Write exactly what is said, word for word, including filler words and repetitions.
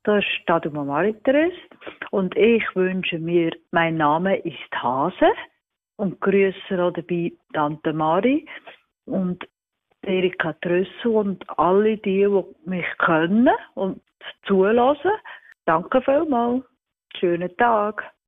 Da ist Staduma Marie-Therese und ich wünsche mir, mein Name ist Hase und grüße auch dabei Tante Marie und Erika Trössel und alle die, die mich kennen und zulassen. Danke vielmals. Schönen Tag.